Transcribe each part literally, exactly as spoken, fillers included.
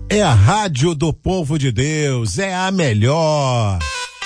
É a rádio do povo de Deus, é a melhor.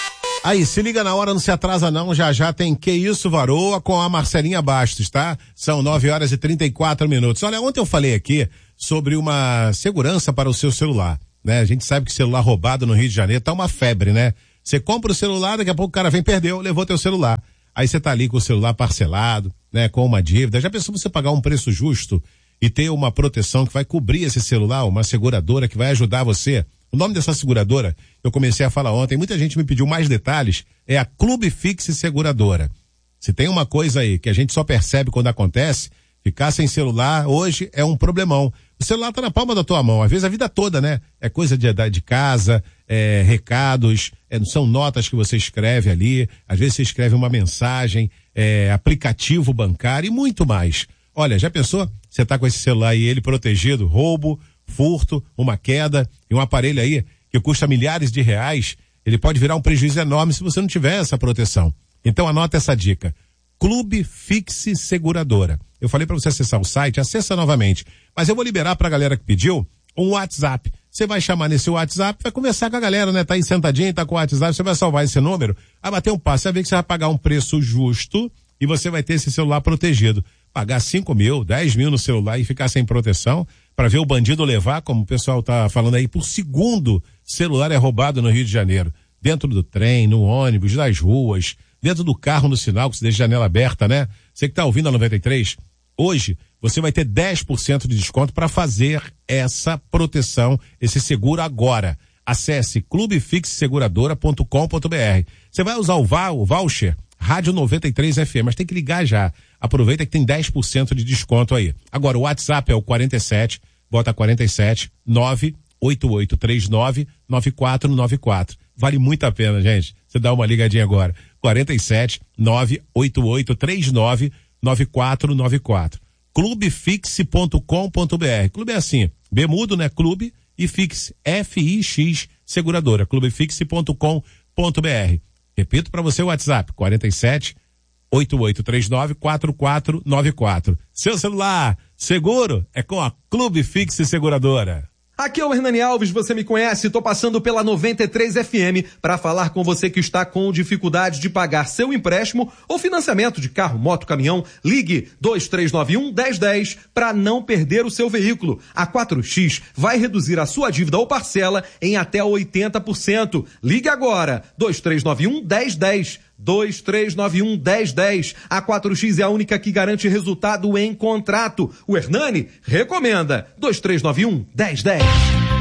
Aí, se liga na hora, não se atrasa não, já já tem Que Isso Varoa com a Marcelinha Bastos, tá? São nove horas e trinta e quatro minutos. Olha, ontem eu falei aqui sobre uma segurança para o seu celular, né? A gente sabe que celular roubado no Rio de Janeiro tá uma febre, né? Você compra o celular, daqui a pouco o cara vem, perdeu, levou teu celular. Aí você tá ali com o celular parcelado, né? Com uma dívida. Já pensou você pagar um preço justo e ter uma proteção que vai cobrir esse celular, uma seguradora que vai ajudar você? O nome dessa seguradora, eu comecei a falar ontem, muita gente me pediu mais detalhes, é a Clube Fix Seguradora. Se tem uma coisa aí que a gente só percebe quando acontece, ficar sem celular hoje é um problemão. O celular tá na palma da tua mão, às vezes a vida toda, né? É coisa de, de casa, é, recados, é, são notas que você escreve ali, às vezes você escreve uma mensagem, é, aplicativo bancário e muito mais. Olha, já pensou? Você tá com esse celular e ele protegido, roubo, furto, uma queda e um aparelho aí que custa milhares de reais, ele pode virar um prejuízo enorme se você não tiver essa proteção. Então anota essa dica. Clube Fix Seguradora. Eu falei para você acessar o site, acessa novamente. Mas eu vou liberar pra galera que pediu um WhatsApp. Você vai chamar nesse WhatsApp, vai conversar com a galera, né? Tá aí sentadinho, tá com o WhatsApp, você vai salvar esse número, vai bater um passo, você vai ver que você vai pagar um preço justo e você vai ter esse celular protegido. Pagar cinco mil, dez mil no celular e ficar sem proteção, para ver o bandido levar, como o pessoal tá falando aí, por segundo celular é roubado no Rio de Janeiro. Dentro do trem, no ônibus, nas ruas, dentro do carro no sinal, que se deixa janela aberta, né? Você que tá ouvindo a noventa e três, hoje você vai ter dez por cento de desconto para fazer essa proteção, esse seguro agora. Acesse clube fix seguradora ponto com ponto br. Você vai usar o, va- o voucher Rádio noventa e três F M, mas tem que ligar já. Aproveita que tem dez por cento de desconto aí. Agora, o WhatsApp é o quarenta e sete, bota quarenta e sete, nove oito oito três nove, nove quatro nove quatro. Vale muito a pena, gente. Você dá uma ligadinha agora. quarenta e sete, nove oito oito três nove, nove quatro nove quatro. clube fix ponto com ponto br. Clube é assim, B mudo, né? Clube e Fix, F I X, seguradora. clube fix ponto com ponto br. Repito para você o WhatsApp, quarenta e sete, oito oito três nove, quatro quatro nove quatro. Seu celular seguro é com a Clube Fix Seguradora. Aqui é o Hernani Alves, você me conhece, tô passando pela noventa e três F M para falar com você que está com dificuldade de pagar seu empréstimo ou financiamento de carro, moto, caminhão. Ligue dois três nove um, um zero um zero para não perder o seu veículo. A quatro X vai reduzir a sua dívida ou parcela em até oitenta por cento. Ligue agora, dois três nove um, um zero um zero. dois três nove um, um zero um zero. A quatro X é a única que garante resultado em contrato. O Hernani recomenda. dois três nove um, um zero um zero.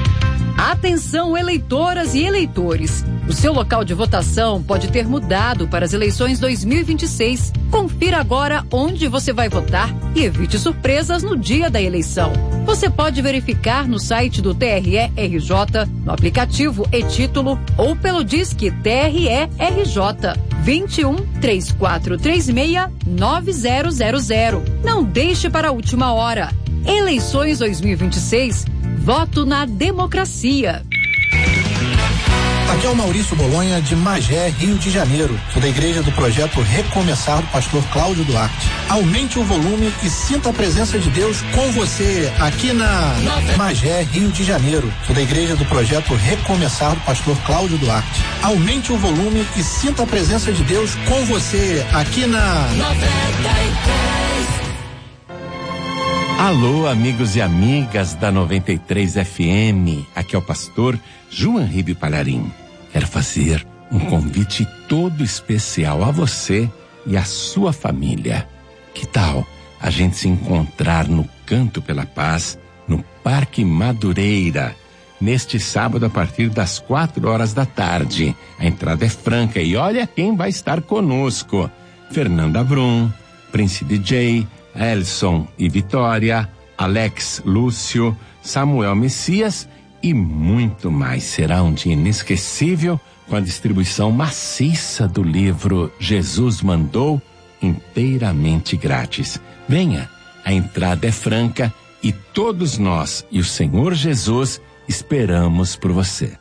Atenção, eleitoras e eleitores. O seu local de votação pode ter mudado para as eleições dois mil e vinte e seis. Confira agora onde você vai votar e evite surpresas no dia da eleição. Você pode verificar no site do T R E R J, no aplicativo e-Título ou pelo Disque T R E R J vinte e um, três quatro três seis, nove zero zero zero. Não deixe para a última hora. Eleições dois mil e vinte e seis. Voto na democracia. Aqui é o Maurício Bolonha, de Magé, Rio de Janeiro. Sou da igreja do projeto Recomeçar, do pastor Cláudio Duarte. Aumente o volume e sinta a presença de Deus com você aqui na Magé, Rio de Janeiro. Sou da igreja do projeto Recomeçar, do pastor Cláudio Duarte. Aumente o volume e sinta a presença de Deus com você aqui na noventa e três. Alô, amigos e amigas da noventa e três F M. Aqui é o pastor João Ribe Palharim. Quero fazer um convite todo especial a você e a sua família. Que tal a gente se encontrar no Canto pela Paz, no Parque Madureira, neste sábado a partir das quatro horas da tarde? A entrada é franca e olha quem vai estar conosco: Fernanda Brum, Prince D J, Elson e Vitória, Alex Lúcio, Samuel Messias e muito mais. Será um dia inesquecível com a distribuição maciça do livro Jesus Mandou, inteiramente grátis. Venha, a entrada é franca e todos nós e o Senhor Jesus esperamos por você.